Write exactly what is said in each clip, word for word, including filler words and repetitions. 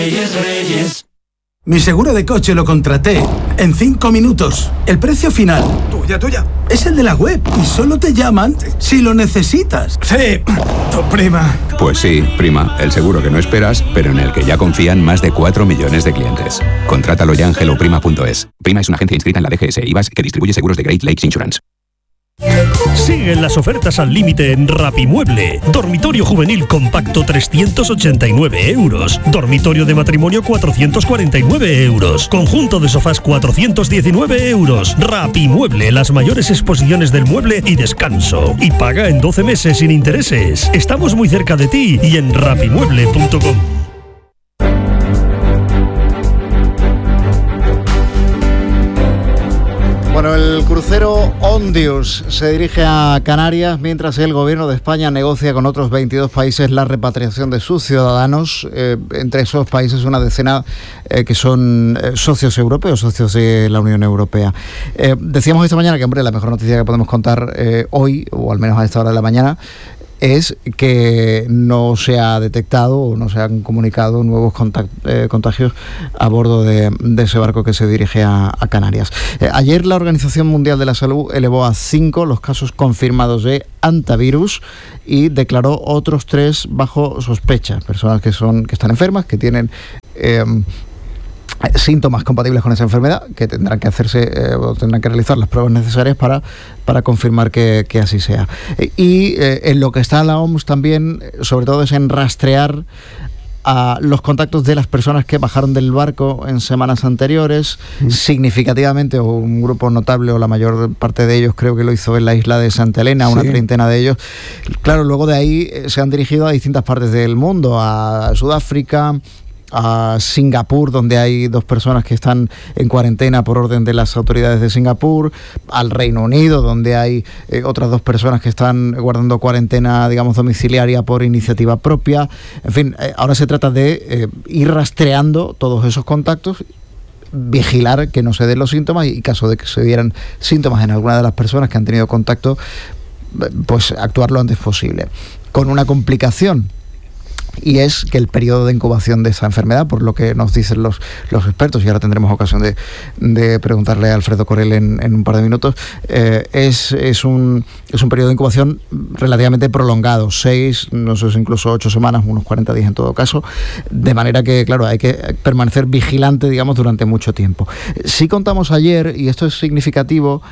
Reyes, Reyes. Mi seguro de coche lo contraté en cinco minutos. El precio final. Tuya, tuya. Es el de la web y solo te llaman si lo necesitas. Sí, tu prima. Pues sí, prima. El seguro que no esperas, pero en el que ya confían más de cuatro millones de clientes. Contrátalo ya en hello prima punto es. Prima es una agencia inscrita en la D G S I V A S que distribuye seguros de Great Lakes Insurance. Siguen las ofertas al límite en Rapimueble. Dormitorio juvenil compacto trescientos ochenta y nueve euros. Dormitorio de matrimonio cuatrocientos cuarenta y nueve euros. Conjunto de sofás cuatrocientos diecinueve euros. Rapimueble, las mayores exposiciones del mueble y descanso. Y paga en doce meses sin intereses. Estamos muy cerca de ti y en rapimueble punto com. Bueno, el crucero Ondius se dirige a Canarias mientras el gobierno de España negocia con otros veintidós países la repatriación de sus ciudadanos. Eh, entre esos países una decena eh, que son eh, socios europeos, socios de la Unión Europea. Eh, decíamos esta mañana que, hombre, la mejor noticia que podemos contar eh, hoy, o al menos a esta hora de la mañana, es que no se ha detectado o no se han comunicado nuevos contact, eh, contagios a bordo de, de ese barco que se dirige a, a Canarias. Eh, ayer la Organización Mundial de la Salud elevó a cinco los casos confirmados de hantavirus y declaró otros tres bajo sospecha. Personas que son que están enfermas, que tienen Eh, síntomas compatibles con esa enfermedad, que tendrán que hacerse eh, o tendrán que realizar las pruebas necesarias para, para confirmar que, que así sea. Y eh, en lo que está la O M S también, sobre todo, es en rastrear a los contactos de las personas que bajaron del barco en semanas anteriores, mm. significativamente, o un grupo notable, o la mayor parte de ellos creo que lo hizo en la isla de Santa Elena, sí. Una treintena de ellos. Claro, luego de ahí se han dirigido a distintas partes del mundo, a Sudáfrica, a Singapur, donde hay dos personas que están en cuarentena por orden de las autoridades de Singapur, al Reino Unido, donde hay eh, otras dos personas que están guardando cuarentena, digamos, domiciliaria por iniciativa propia. En fin, eh, ahora se trata de eh, ir rastreando todos esos contactos, vigilar que no se den los síntomas y, en caso de que se dieran síntomas en alguna de las personas que han tenido contacto, pues actuar lo antes posible. Con una complicación, y es que el periodo de incubación de esa enfermedad, por lo que nos dicen los, los expertos, y ahora tendremos ocasión de, de preguntarle a Alfredo Corel en, en un par de minutos, eh, es, es, un, es un periodo de incubación relativamente prolongado, seis, no sé, incluso ocho semanas, unos cuarenta días en todo caso, de manera que, claro, hay que permanecer vigilante, digamos, durante mucho tiempo. Sí contamos ayer, y esto es significativo,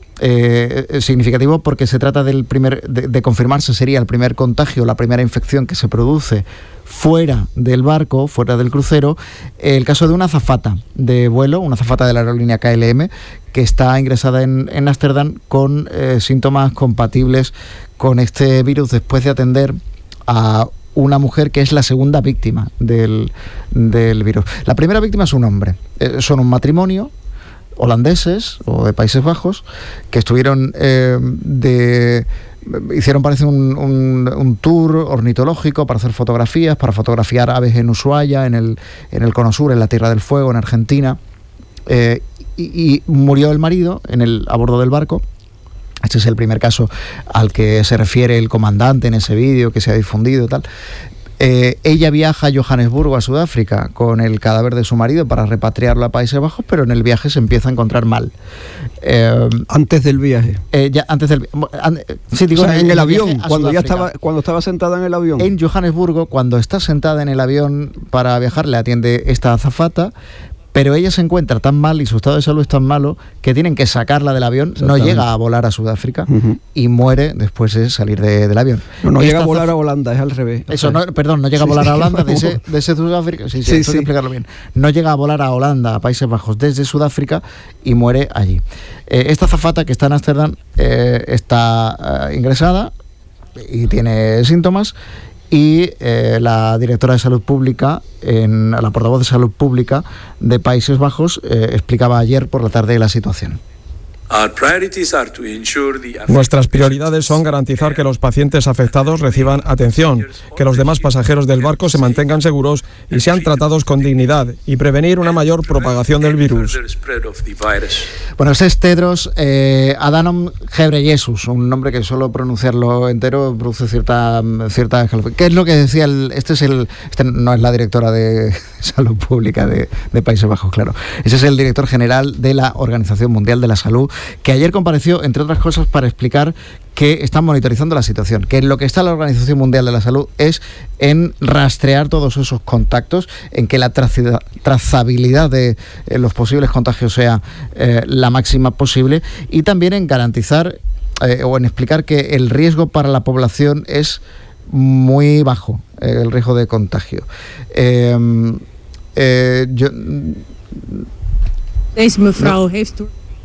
Eh, significativo porque se trata del primer de, de confirmarse, sería el primer contagio, la primera infección que se produce fuera del barco, fuera del crucero, el caso de una azafata de vuelo, una azafata de la aerolínea K L M, que está ingresada en, en Ámsterdam con eh, síntomas compatibles con este virus, después de atender a una mujer que es la segunda víctima del, del virus. La primera víctima es un hombre, eh, son un matrimonio holandeses o de Países Bajos que estuvieron eh, de hicieron parece un, un, un tour ornitológico para hacer fotografías, para fotografiar aves en Ushuaia, en el, en el Cono Sur, en la Tierra del Fuego, en Argentina, eh, y, y murió el marido en el, a bordo del barco. Este es el primer caso al que se refiere el comandante en ese vídeo que se ha difundido y tal. Eh, ella viaja a Johannesburgo, a Sudáfrica, con el cadáver de su marido para repatriarlo a Países Bajos, pero en el viaje se empieza a encontrar mal. Eh, antes del viaje. Eh, ya antes del an, sí, digo, o sea, en, en el avión, cuando ya Sudáfrica. estaba, cuando estaba sentada en el avión. En Johannesburgo, cuando está sentada en el avión para viajar, le atiende esta azafata. Pero ella se encuentra tan mal y su estado de salud es tan malo que tienen que sacarla del avión. No llega a volar a Sudáfrica uh-huh. y muere después de salir de, del avión. No, no llega a volar a Holanda, es al revés. Eso, no, perdón, no llega a volar a Holanda desde, desde Sudáfrica. Sí, sí, sí, sí. Que explicarlo bien. No llega a volar a Holanda, a Países Bajos, desde Sudáfrica y muere allí. Eh, esta azafata que está en Ámsterdam eh, está eh, ingresada y tiene síntomas. Y eh, la directora de Salud Pública, en, la portavoz de Salud Pública de Países Bajos, eh, explicaba ayer por la tarde la situación. Nuestras prioridades son garantizar que los pacientes afectados reciban atención, que los demás pasajeros del barco se mantengan seguros y sean tratados con dignidad y prevenir una mayor propagación del virus. Bueno, ese es Tedros eh, Adhanom Ghebreyesus, un nombre que solo pronunciarlo entero produce cierta cierta. ¿Qué es lo que decía el, este es el este no es la directora de Salud Pública de, de Países Bajos, claro. Ese es el director general de la Organización Mundial de la Salud, que ayer compareció, entre otras cosas, para explicar que están monitorizando la situación, que en lo que está la Organización Mundial de la Salud es en rastrear todos esos contactos, en que la traci- trazabilidad de eh, los posibles contagios sea eh, la máxima posible, y también en garantizar eh, o en explicar que el riesgo para la población es muy bajo, eh, el riesgo de contagio. Eh, eh, yo, Deze mevrouw heeft...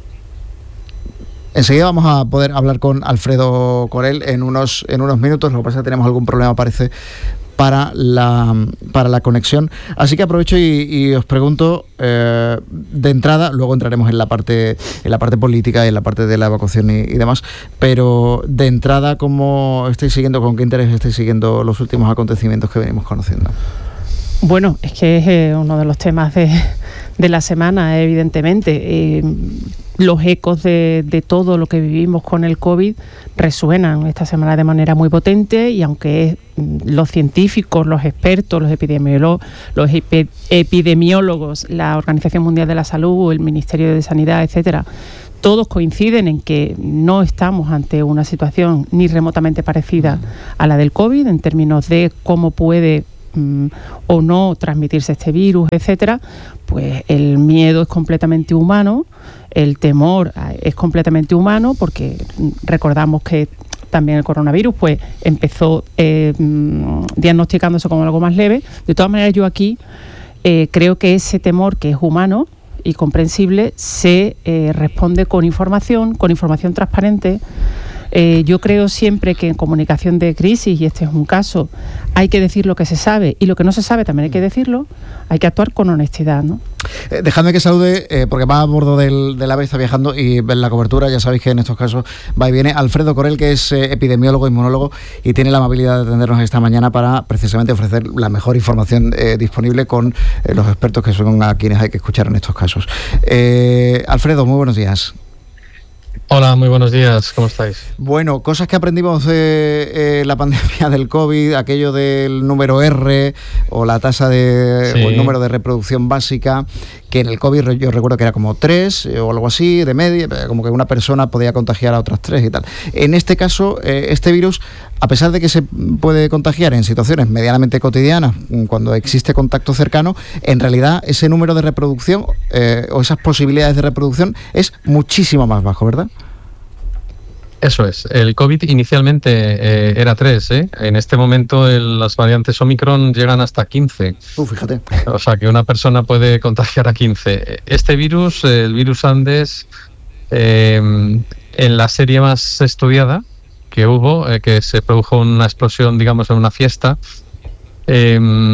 Enseguida vamos a poder hablar con Alfredo Corel en unos en unos minutos. Lo que pasa es que tenemos algún problema, parece, para la para la conexión. Así que aprovecho y, y os pregunto eh, de entrada, luego entraremos en la parte en la parte política y en la parte de la evacuación y, y demás, pero de entrada, ¿cómo estáis siguiendo, con qué interés estáis siguiendo los últimos acontecimientos que venimos conociendo? Bueno, es que es eh, uno de los temas de, de la semana, evidentemente. Eh, los ecos de, de todo lo que vivimos con el COVID resuenan esta semana de manera muy potente, y aunque los científicos, los expertos, los epidemiólogos, los epi- epidemiólogos, la Organización Mundial de la Salud, el Ministerio de Sanidad, etcétera, todos coinciden en que no estamos ante una situación ni remotamente parecida a la del COVID en términos de cómo puede mm, o no transmitirse este virus, etcétera, pues el miedo es completamente humano, el temor es completamente humano, porque recordamos que también el coronavirus pues empezó eh, diagnosticándose como algo más leve. De todas maneras, yo aquí eh, creo que ese temor, que es humano y comprensible, se eh, responde con información, con información transparente. Eh, yo creo siempre que en comunicación de crisis, y este es un caso, hay que decir lo que se sabe, y lo que no se sabe también hay que decirlo, hay que actuar con honestidad, ¿no? Eh, dejadme que salude, eh, porque va a bordo del, del AVE, está viajando, y en la cobertura ya sabéis que en estos casos va y viene Alfredo Corel, que es eh, epidemiólogo, inmunólogo, y tiene la amabilidad de atendernos esta mañana para precisamente ofrecer la mejor información eh, disponible con eh, los expertos, que son a quienes hay que escuchar en estos casos. Eh, Alfredo, muy buenos días. Hola, muy buenos días, ¿cómo estáis? Bueno, cosas que aprendimos de eh, la pandemia del COVID, aquello del número R o la tasa de sí. o el número de reproducción básica, que en el COVID yo recuerdo que era como tres o algo así, de media, como que una persona podía contagiar a otras tres y tal. En este caso, eh, este virus, a pesar de que se puede contagiar en situaciones medianamente cotidianas, cuando existe contacto cercano, en realidad ese número de reproducción eh, o esas posibilidades de reproducción es muchísimo más bajo, ¿verdad? Eso es. El COVID inicialmente eh, era tres, ¿eh? En este momento el, las variantes Omicron llegan hasta quince. Uh, fíjate. O sea que una persona puede contagiar a quince. Este virus, el virus Andes, eh, en la serie más estudiada que hubo, eh, que se produjo una explosión, digamos, en una fiesta, eh,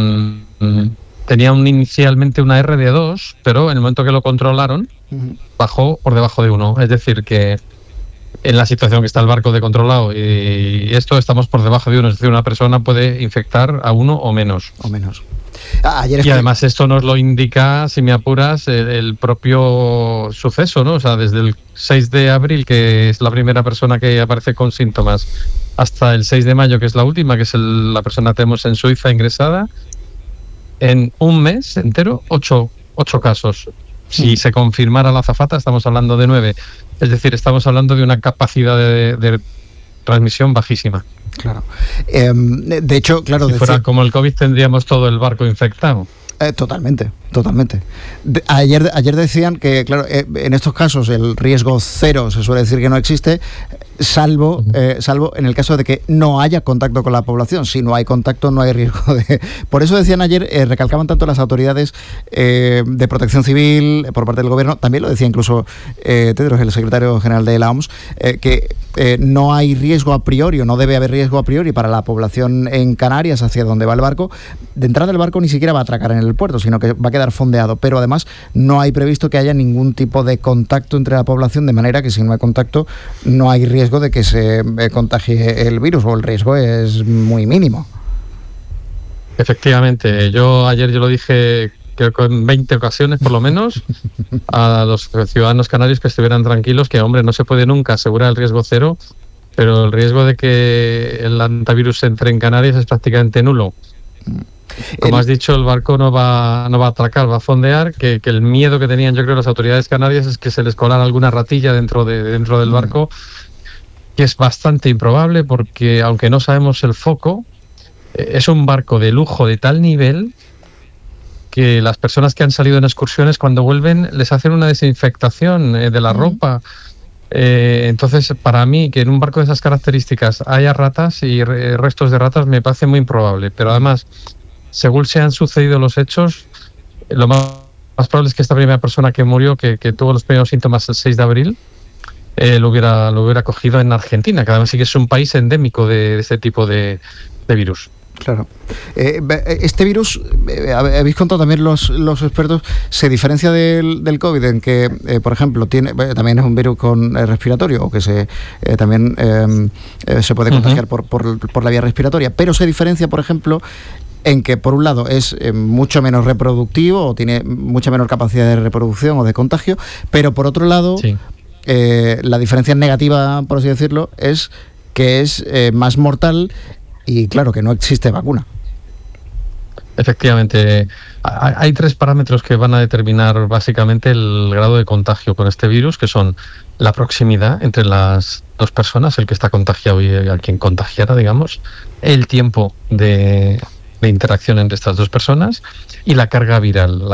tenía un, inicialmente una R de dos, pero en el momento que lo controlaron, uh-huh. bajó por debajo de uno. Es decir, que en la situación que está el barco de controlado y esto, estamos por debajo de uno, es decir, una persona puede infectar a uno o menos. O menos. Ah, ayer y además esto nos lo indica, si me apuras, el, el propio suceso, ¿no? O sea, desde el seis de abril, que es la primera persona que aparece con síntomas, hasta el seis de mayo, que es la última, que es el, la persona que tenemos en Suiza ingresada, en un mes entero, ocho, ocho casos. Si mm. se confirmara la azafata, estamos hablando de nueve. Es decir, estamos hablando de una capacidad de, de transmisión bajísima. Claro. Eh, de hecho, claro... Si fuera decir... como el COVID, tendríamos todo el barco infectado. Eh, totalmente, totalmente. De, ayer, ayer decían que, claro, eh, en estos casos el riesgo cero se suele decir que no existe. salvo, eh, salvo en el caso de que no haya contacto con la población. Si no hay contacto, no hay riesgo de... Por eso decían ayer, eh, recalcaban tanto las autoridades eh, de protección civil por parte del gobierno, también lo decía incluso eh, Tedros, el secretario general de la O M S, eh, que eh, no hay riesgo a priori, o no debe haber riesgo a priori para la población en Canarias hacia donde va el barco. De entrada el barco ni siquiera va a atracar en el puerto, sino que va a quedar fondeado, pero además no hay previsto que haya ningún tipo de contacto entre la población, de manera que si no hay contacto no hay riesgo de que se contagie el virus, o el riesgo es muy mínimo. Efectivamente, yo ayer yo lo dije creo que en veinte ocasiones por lo menos a los ciudadanos canarios que estuvieran tranquilos, que hombre, no se puede nunca asegurar el riesgo cero, pero el riesgo de que el antivirus entre en Canarias es prácticamente nulo. Como has dicho, el barco no va no va a atracar, va a fondear, que, que el miedo que tenían yo creo las autoridades canarias es que se les colara alguna ratilla dentro de dentro del barco, que es bastante improbable porque aunque no sabemos el foco, eh, es un barco de lujo de tal nivel que las personas que han salido en excursiones cuando vuelven les hacen una desinfectación eh, de la ropa. Eh, entonces, para mí, que en un barco de esas características haya ratas y re restos de ratas me parece muy improbable. Pero además, según se han sucedido los hechos, lo más, más probable es que esta primera persona que murió, que, que tuvo los primeros síntomas el seis de abril, eh, lo, hubiera, lo hubiera cogido en Argentina, que además sí que es un país endémico de, de este tipo de, de virus. Claro. Eh, este virus, eh, habéis contado también los, los expertos, se diferencia del, del COVID en que, eh, por ejemplo, tiene eh, también es un virus con eh, respiratorio, o que se eh, también eh, eh, se puede contagiar uh-huh. por, por, por la vía respiratoria, pero se diferencia, por ejemplo, en que por un lado es eh, mucho menos reproductivo, o tiene mucha menor capacidad de reproducción o de contagio, pero por otro lado, sí. eh, la diferencia negativa, por así decirlo, es que es eh, más mortal. Y claro, que no existe vacuna. Efectivamente, hay tres parámetros que van a determinar básicamente el grado de contagio con este virus, que son la proximidad entre las dos personas, el que está contagiado y a quien contagiara, digamos, el tiempo de, de interacción entre estas dos personas y la carga viral. La